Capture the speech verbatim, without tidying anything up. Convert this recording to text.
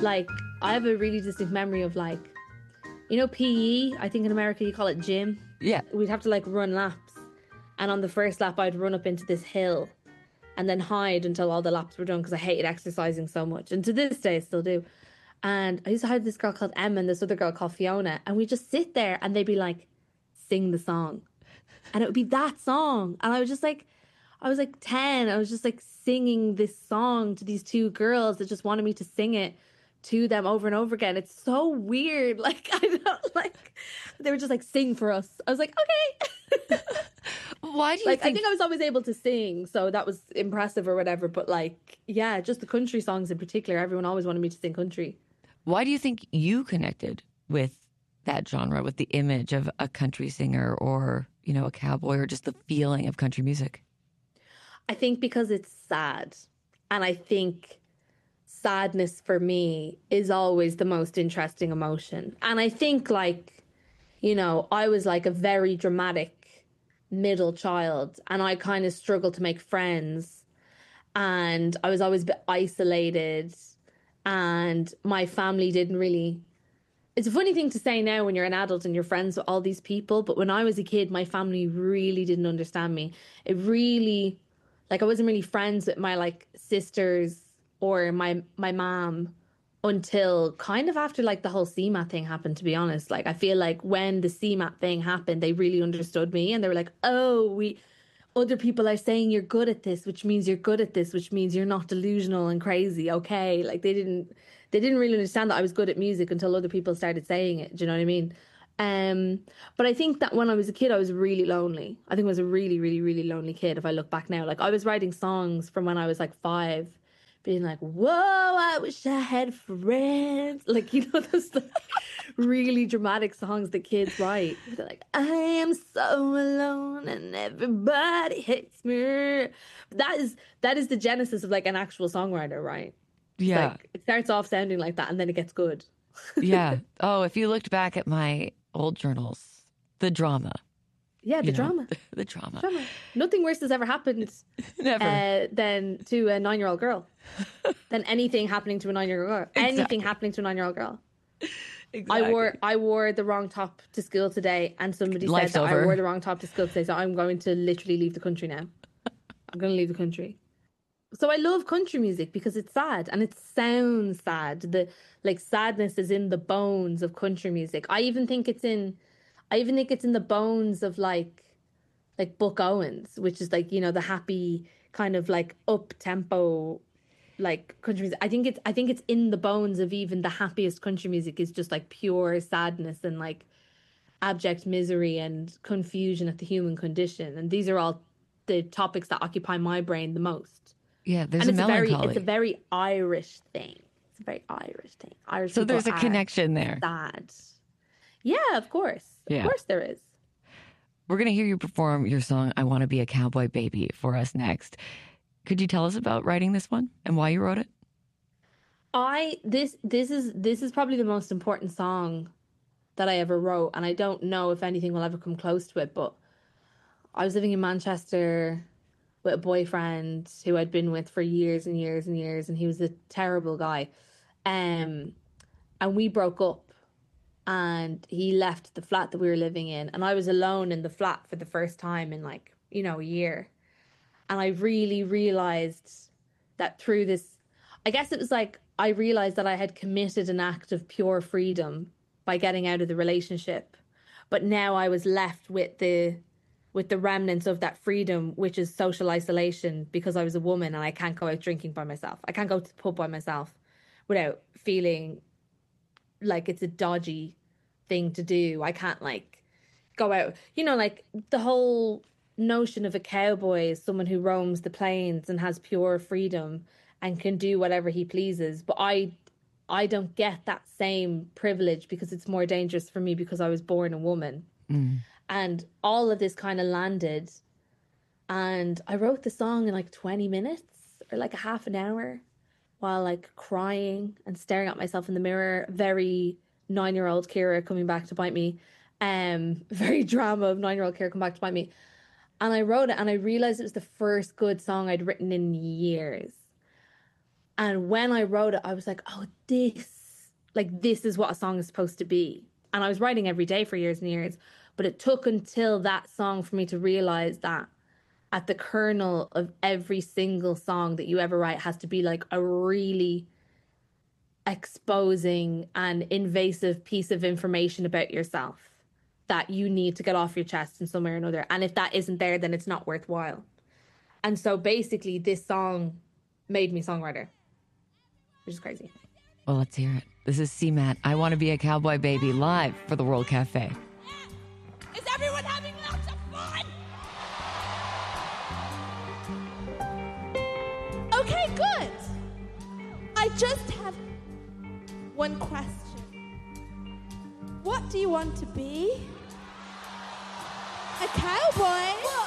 Like, I have a really distinct memory of like, you know, P E, I think in America you call it gym. Yeah. We'd have to like run laps. And on the first lap, I'd run up into this hill and then hide until all the laps were done because I hated exercising so much. And to this day, I still do. And I used to hide this girl called Emma and this other girl called Fiona. And we'd just sit there and they'd be like, sing the song. And it would be that song. And I was just like, I was like ten. I was just like singing this song to these two girls that just wanted me to sing it to them over and over again. It's so weird. Like, I don't like, they were just like, sing for us. I was like, okay. Why do you like, think... I think I was always able to sing, so that was impressive or whatever. But like, yeah, just the country songs in particular, everyone always wanted me to sing country. Why do you think you connected with that genre, with the image of a country singer or, you know, a cowboy, or just the feeling of country music? I think because it's sad. And I think sadness for me is always the most interesting emotion. And I think, like, you know, I was like a very dramatic middle child and I kind of struggled to make friends. And I was always a bit isolated. And my family didn't really... It's a funny thing to say now when you're an adult and you're friends with all these people. But when I was a kid, my family really didn't understand me. It really... Like, I wasn't really friends with my, like, sisters or my my mom until kind of after, like, the whole C MAT thing happened, to be honest. Like, I feel like when the C MAT thing happened, they really understood me. And they were like, oh, we... Other people are saying you're good at this, which means you're good at this, which means you're not delusional and crazy. Okay. Like, they didn't, they didn't really understand that I was good at music until other people started saying it. Do you know what I mean? Um, but I think that when I was a kid, I was really lonely. I think I was a really, really, really lonely kid. If I look back now, like I was writing songs from when I was like five, being like, whoa, I wish I had friends. Like, you know, those like really dramatic songs that kids write. They're like, I am so alone and everybody hates me. That is, that is the genesis of like an actual songwriter, right? Yeah. Like, it starts off sounding like that and then it gets good. Yeah. Oh, if you looked back at my old journals, the drama. Yeah, the you know, drama. The, the drama. drama. Nothing worse has ever happened Never. Uh, than to a nine-year-old girl. Than anything happening to a nine-year-old girl. Exactly. Anything happening to a nine-year-old girl. Exactly. I wore I wore the wrong top to school today, and somebody Life's said that over. I wore the wrong top to school today, so I'm going to literally leave the country now. I'm going to leave the country. So I love country music because it's sad and it sounds sad. The like sadness is in the bones of country music. I even think it's in I even think it's in the bones of like like Buck Owens, which is like, you know, the happy kind of like up tempo like country music. I think it's I think it's in the bones of even the happiest country music is just like pure sadness and like abject misery and confusion at the human condition. And these are all the topics that occupy my brain the most. Yeah, there's and a it's melancholy. A very, it's a very Irish thing. It's a very Irish thing. Irish so people there's a are connection there. Sad. Yeah, of course. Yeah. Of course there is. We're going to hear you perform your song, I Want to Be a Cowboy Baby, for us next. Could you tell us about writing this one and why you wrote it? I this this is this is probably the most important song that I ever wrote, and I don't know if anything will ever come close to it, but I was living in Manchester with a boyfriend who I'd been with for years and years and years, and he was a terrible guy. Um, and we broke up, and he left the flat that we were living in, and I was alone in the flat for the first time in like, you know, a year. And I really realized that through this, I guess it was like, I realized that I had committed an act of pure freedom by getting out of the relationship. But now I was left with the with the remnants of that freedom, which is social isolation, because I was a woman and I can't go out drinking by myself. I can't go to the pub by myself without feeling like it's a dodgy thing to do. I can't like go out, you know, like the whole notion of a cowboy is someone who roams the plains and has pure freedom and can do whatever he pleases. But I, I don't get that same privilege because it's more dangerous for me because I was born a woman. Mm. And all of this kind of landed. And I wrote the song in like twenty minutes or like a half an hour while like crying and staring at myself in the mirror. Very nine-year-old Ciara coming back to bite me. Um, very drama of nine-year-old Ciara coming back to bite me. And I wrote it and I realized it was the first good song I'd written in years. And when I wrote it, I was like, oh, this, like, this is what a song is supposed to be. And I was writing every day for years and years, but it took until that song for me to realize that at the kernel of every single song that you ever write has to be like a really exposing and invasive piece of information about yourself that you need to get off your chest in some way or another. And if that isn't there, then it's not worthwhile. And so basically this song made me songwriter, which is crazy. Well, let's hear it. This is C MAT, I Want to Be a Cowboy Baby, live for the World Cafe. Is everyone having lots of fun? Okay, good. I just have one question. What do you want to be? A cowboy?